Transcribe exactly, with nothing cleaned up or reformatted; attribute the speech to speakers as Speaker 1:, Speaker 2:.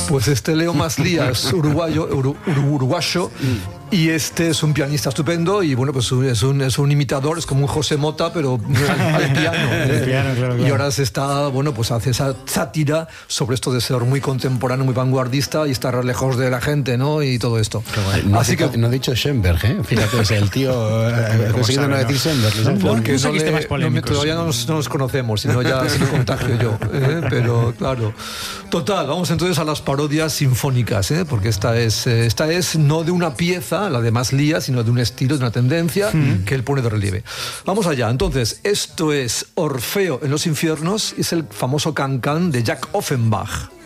Speaker 1: Pues este Leo Maslia es uruguayo, uru, uru, uruguayo y este es un pianista estupendo y bueno, pues es un, es un imitador, es como un José Mota, pero al, al piano. ¿eh?
Speaker 2: piano claro, claro.
Speaker 1: Y ahora se está, bueno, pues hace esa sátira sobre esto de ser muy contemporáneo, muy vanguardista y estar lejos de la gente, ¿no? Y todo esto.
Speaker 3: No,
Speaker 1: Así
Speaker 3: que no ha dicho Schoenberg, ¿eh? Fíjate, es el tío ha conseguido no decir Schoenberg.
Speaker 1: Porque
Speaker 2: no,
Speaker 1: no le,
Speaker 2: temas polémicos.
Speaker 1: no, todavía no nos, no nos conocemos, sino ya se lo contagio yo. ¿eh? Pero claro. Total, vamos entonces a las parodias sinfónicas, ¿eh? Porque esta es, esta es no de una pieza, la de Maslia, sino de un estilo, de una tendencia mm. que él pone de relieve. Vamos allá. Entonces, esto es Orfeo en los infiernos, es el famoso can-can de Jacques Offenbach.